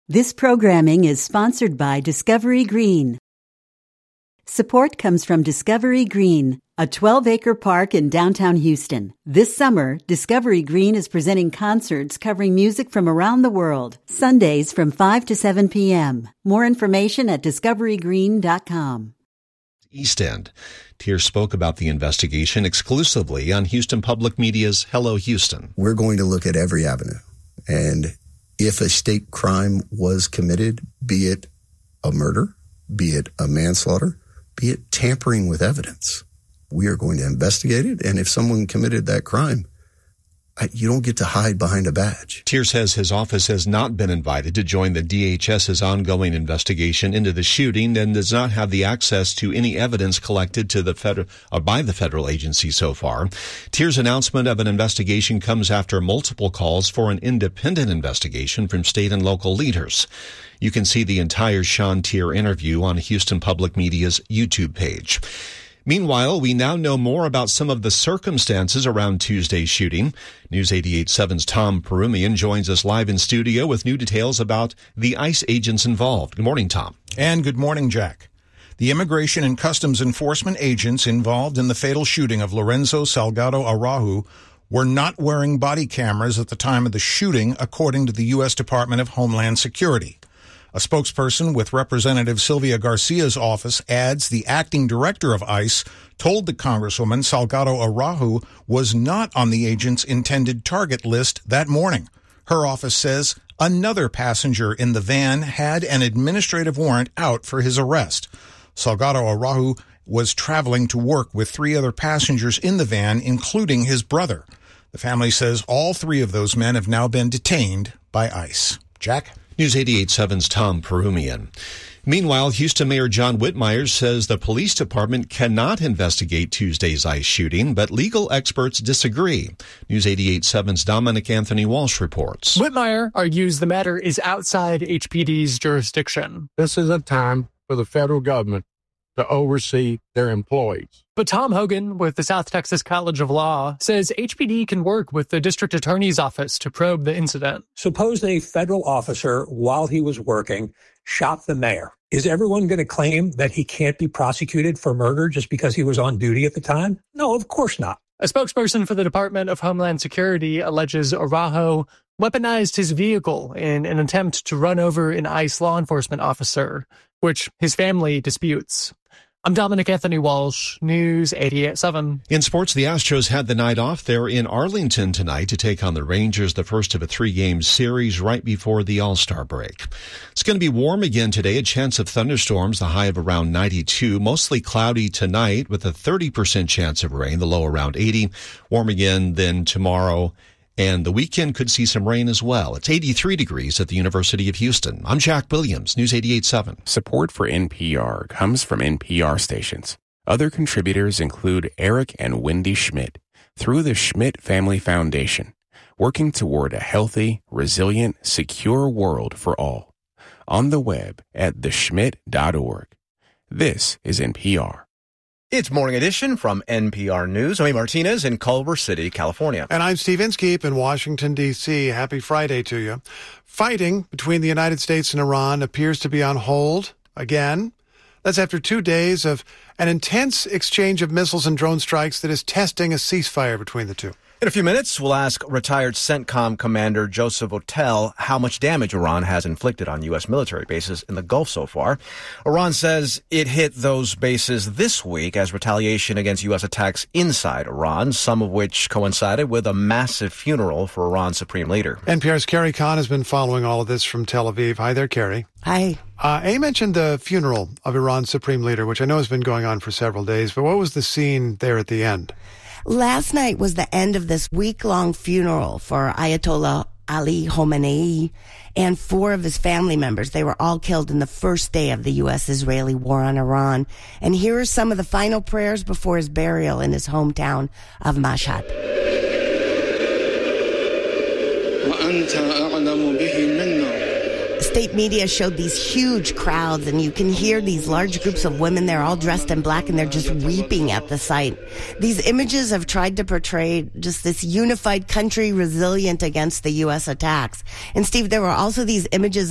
This programming is sponsored by Discovery Green. Support comes from Discovery Green, a 12-acre park in downtown Houston. This summer, Discovery Green is presenting concerts covering music from around the world, Sundays from 5 to 7 p.m. More information at discoverygreen.com. East End. Tiers spoke about the investigation exclusively on Houston Public Media's Hello Houston. We're going to look at every avenue, and if a state crime was committed, be it a murder, be it a manslaughter, be it tampering with evidence, we are going to investigate it. And if someone committed that crime, you don't get to hide behind a badge. Tier says his office has not been invited to join the DHS's ongoing investigation into the shooting and does not have the access to any evidence collected to by the federal agency so far. Tier's announcement of an investigation comes after multiple calls for an independent investigation from state and local leaders. You can see the entire Sean Tier interview on Houston Public Media's YouTube page. Meanwhile, we now know more about some of the circumstances around Tuesday's shooting. News 88.7's Tom Perumian joins us live in studio with new details about the ICE agents involved. Good morning, Tom. And good morning, Jack. The Immigration and Customs Enforcement agents involved in the fatal shooting of Lorenzo Salgado Araujo were not wearing body cameras at the time of the shooting, according to the U.S. Department of Homeland Security. A spokesperson with Representative Sylvia Garcia's office adds the acting director of ICE told the Congresswoman Salgado Araujo was not on the agent's intended target list that morning. Her office says another passenger in the van had an administrative warrant out for his arrest. Salgado Araujo was traveling to work with 3 other passengers in the van, including his brother. The family says all 3 of those men have now been detained by ICE. Jack? News 88.7's Tom Perumian. Meanwhile, Houston Mayor John Whitmire says the police department cannot investigate Tuesday's ICE shooting, but legal experts disagree. News 88.7's Dominic Anthony Walsh reports. Whitmire argues the matter is outside HPD's jurisdiction. This is a time for the federal government to oversee their employees. But Tom Hogan with the South Texas College of Law says HPD can work with the district attorney's office to probe the incident. Suppose a federal officer, while he was working, shot the mayor. Is everyone going to claim that he can't be prosecuted for murder just because he was on duty at the time? No, of course not. A spokesperson for the Department of Homeland Security alleges Araujo weaponized his vehicle in an attempt to run over an ICE law enforcement officer, which his family disputes. I'm Dominic Anthony Walsh, News 88.7. In sports, the Astros had the night off. They're in Arlington tonight to take on the Rangers, the first of a 3-game series right before the All-Star break. It's going to be warm again today, a chance of thunderstorms, the high of around 92. Mostly cloudy tonight with a 30% chance of rain, the low around 80. Warm again then tomorrow. And the weekend could see some rain as well. It's 83 degrees at the University of Houston. I'm Jack Williams, News 88.7. Support for NPR comes from NPR stations. Other contributors include Eric and Wendy Schmidt through the Schmidt Family Foundation, working toward a healthy, resilient, secure world for all. On the web at theschmidt.org. This is NPR. It's Morning Edition from NPR News. I'm Martinez in Culver City, California. And I'm Steve Inskeep in Washington, D.C. Happy Friday to you. Fighting between the United States and Iran appears to be on hold again. That's after 2 days of an intense exchange of missiles and drone strikes that is testing a ceasefire between the two. In a few minutes, we'll ask retired CENTCOM Commander Joseph Votel how much damage Iran has inflicted on U.S. military bases in the Gulf so far. Iran says it hit those bases this week as retaliation against U.S. attacks inside Iran, some of which coincided with a massive funeral for Iran's supreme leader. NPR's Carrie Kahn has been following all of this from Tel Aviv. Hi there, Carrie. Hi. A mentioned the funeral of Iran's supreme leader, which I know has been going on for several days, but what was the scene there at the end? Last night was the end of this week-long funeral for Ayatollah Ali Khamenei and 4 of his family members. They were all killed in the first day of the U.S.-Israeli war on Iran. And here are some of the final prayers before his burial in his hometown of Mashhad. State media showed these huge crowds, and you can hear these large groups of women. They're all dressed in black, and they're just weeping at the sight. These images have tried to portray just this unified country resilient against the U.S. attacks. And, Steve, there were also these images